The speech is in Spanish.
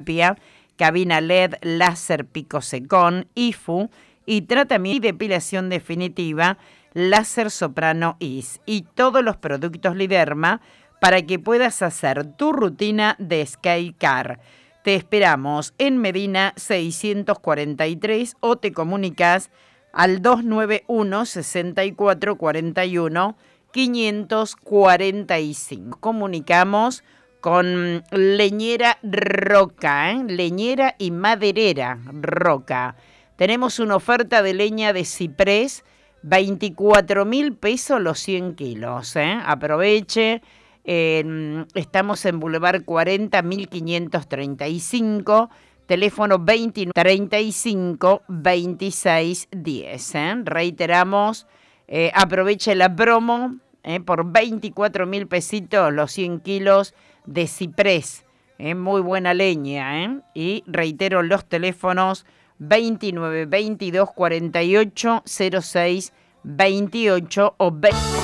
limpia, cabina LED, láser picosecón, IFU y tratamiento y depilación definitiva, láser Soprano IS y todos los productos Liderma para que puedas hacer tu rutina de Sky Car. Te esperamos en Medina 643 o te comunicas al 291 64 41 545. Comunicamos con Leñera Roca, leñera y maderera Roca. Tenemos una oferta de leña de ciprés, 24.000 pesos los 100 kilos. Aproveche. Estamos en Boulevard 40, 1535, teléfono 29 35 26 10. Reiteramos, aproveche la promo por 24.000 pesitos los 100 kilos de ciprés. Muy buena leña. Y reitero los teléfonos 29 22 48 06 28 o 20.